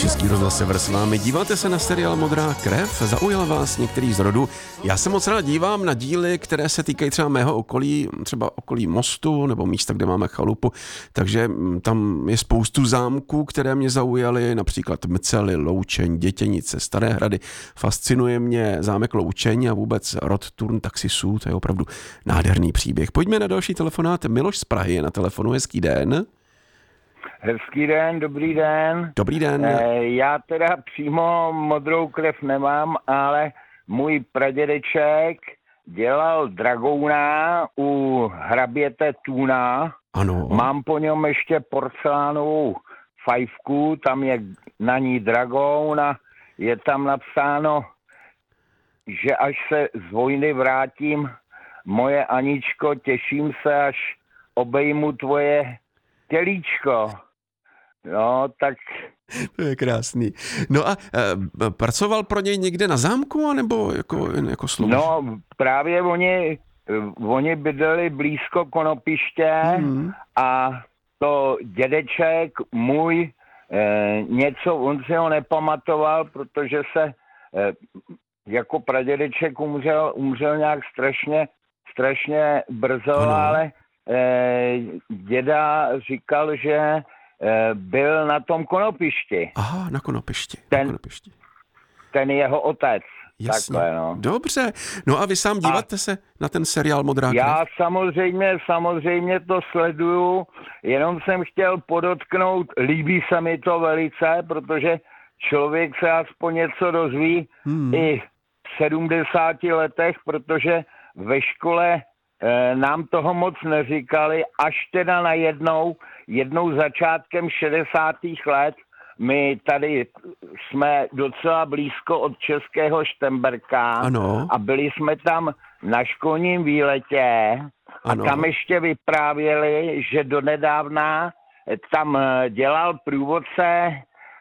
Český rozhlas Sever s vámi. Díváte se na seriál Modrá krev? Zaujal vás některý z rodů? Já se moc rád dívám na díly, které se týkají třeba mého okolí, třeba okolí Mostu nebo místa, kde máme chalupu. Takže tam je spoustu zámků, které mě zaujaly, například Mcely, Loučeň, Dětěnice, Staré hrady. Fascinuje mě zámek Loučeň a vůbec rod Turn Taxisů, to je opravdu nádherný příběh. Pojďme na další telefonát. Miloš z Prahy je na telefonu, hezký den. Hezký den, dobrý den. Dobrý den. Já teda přímo modrou krev nemám, ale můj pradědeček dělal dragouna u hraběte Tuna. Ano. Mám po něm ještě porcelánovou fajfku, tam je na ní dragoun a je tam napsáno, že až se z vojny vrátím, moje Aničko, těším se, až obejmu tvoje tělíčko. No, tak... To je krásný. No a pracoval pro něj někde na zámku, anebo jako služ? No, právě oni bydleli blízko Konopiště a to dědeček můj něco, on si ho nepamatoval, protože se jako pradědeček umřel nějak strašně brzo, ano. Ale děda říkal, že byl na tom Konopišti. Aha, na Konopišti. Ten jeho otec. Jasně. Takhle, no. Dobře. No a vy sám díváte se na ten seriál Modrá krev? Já samozřejmě to sleduju, jenom jsem chtěl podotknout, líbí se mi to velice, protože člověk se aspoň něco dozví i v 70 letech, protože ve škole nám toho moc neříkali, až teda jednou začátkem 60. let. My tady jsme docela blízko od Českého Štemberka. Ano. A byli jsme tam na školním výletě a ano. Tam ještě vyprávěli, že donedávna tam dělal průvodce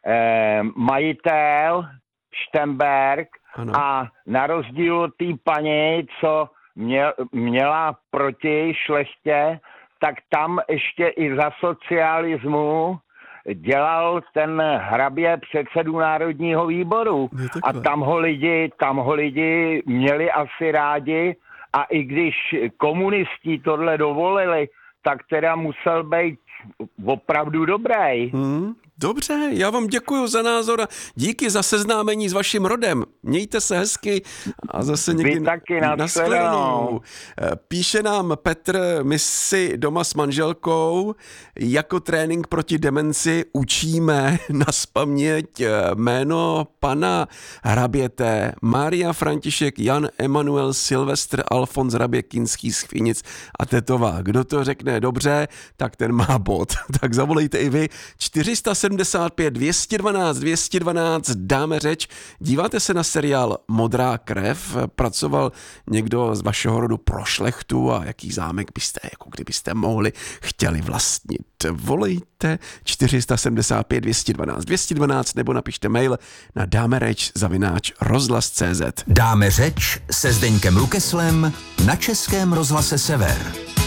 majitel Štemberk, ano. A na rozdíl od té paní, co měla proti šlechtě, tak tam ještě i za socialismu dělal ten hrabě předsedu Národního výboru. A tam ho lidi měli asi rádi a i když komunisti tohle dovolili, tak teda musel být opravdu dobrý. Dobře, já vám děkuju za názor a díky za seznámení s vaším rodem. Mějte se hezky a zase někdy nashledanou. Píše nám Petr, my si doma s manželkou jako trénink proti demenci učíme nazpaměť jméno pana hraběte Mária František Jan Emanuel Silvestr Alfons hrabě Kinský z Chvínic a Tetová. Kdo to řekne dobře, tak ten má bod. Tak zavolejte i vy 475 212 212, dáme řeč. Díváte se na seriál Modrá krev? Pracoval někdo z vašeho rodu pro šlechtu a jaký zámek byste, jako kdybyste chtěli vlastnit? Volejte 475 212 212 nebo napište mail na dámeřeč@rozhlas.cz. Dáme řeč se Zdeňkem Lukeslem na Českém rozhlase Sever.